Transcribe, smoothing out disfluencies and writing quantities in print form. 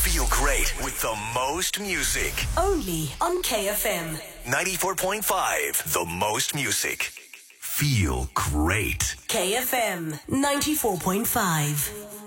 Feel great with the most music. Only on KFM. 94.5, the most music. Feel great. KFM 94.5.